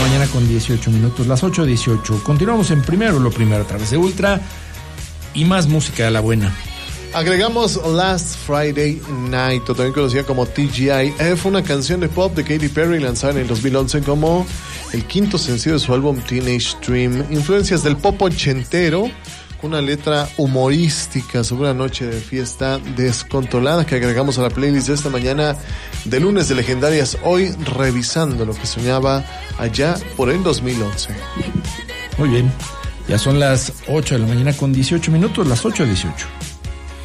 mañana con 18 minutos, las 8:18. Continuamos en Primero lo Primero a través de Ultra y más música de la buena. Agregamos Last Friday Night, o también conocida como TGIF, una canción de pop de Katy Perry lanzada en el 2011 como el quinto sencillo de su álbum Teenage Dream. Influencias del pop ochentero, con una letra humorística sobre una noche de fiesta descontrolada que agregamos a la playlist de esta mañana de lunes de legendarias, hoy revisando lo que soñaba allá por el 2011. Muy bien, ya son las 8 de la mañana con 18 minutos, las 8:18.